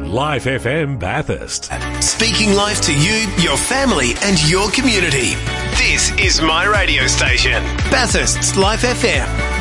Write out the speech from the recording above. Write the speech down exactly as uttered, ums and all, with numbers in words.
Life F M Bathurst. Speaking life to you, your family and your community. This is my radio station, Bathurst's Life F M.